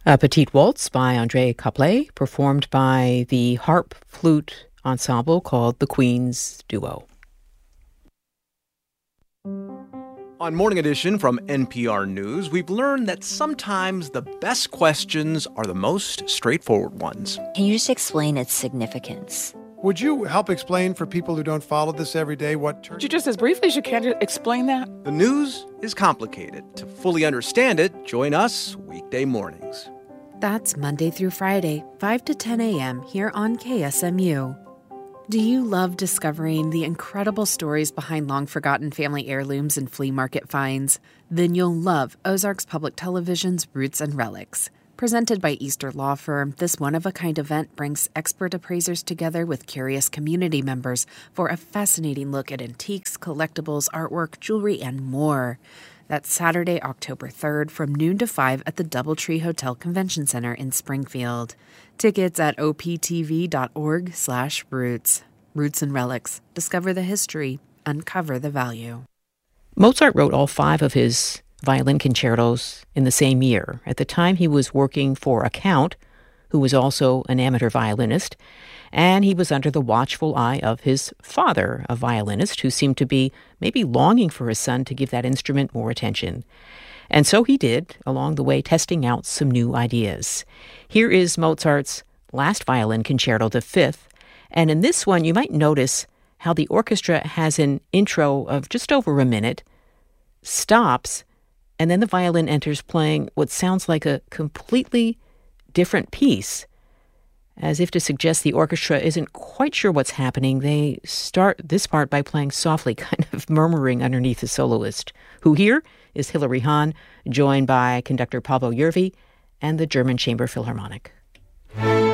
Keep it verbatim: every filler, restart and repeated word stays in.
A Petite Waltz by André Caplet, performed by the harp flute ensemble called the Queen's Duo. On Morning Edition from N P R News, we've learned that sometimes the best questions are the most straightforward ones. Can you just explain its significance? Would you help explain for people who don't follow this every day what... Tur- Would you just as briefly as you can just explain that? The news is complicated. To fully understand it, join us weekday mornings. That's Monday through Friday, five to ten a.m. here on K S M U. Do you love discovering the incredible stories behind long-forgotten family heirlooms and flea market finds? Then you'll love Ozarks Public Television's Roots and Relics. Presented by Easter Law Firm, this one-of-a-kind event brings expert appraisers together with curious community members for a fascinating look at antiques, collectibles, artwork, jewelry, and more. That's Saturday, October third from noon to five at the Doubletree Hotel Convention Center in Springfield. Tickets at optv.org slash roots. Roots and Relics. Discover the history. Uncover the value. Mozart wrote all five of his violin concertos in the same year. At the time, he was working for a count who was also an amateur violinist, and he was under the watchful eye of his father, a violinist who seemed to be maybe longing for his son to give that instrument more attention. And so he did, along the way testing out some new ideas. Here is Mozart's last violin concerto, the fifth, and in this one you might notice how the orchestra has an intro of just over a minute, stops, and then the violin enters playing what sounds like a completely different piece. As if to suggest the orchestra isn't quite sure what's happening, they start this part by playing softly, kind of murmuring underneath the soloist, who here is Hilary Hahn, joined by conductor Pablo Yervi and the German Chamber Philharmonic.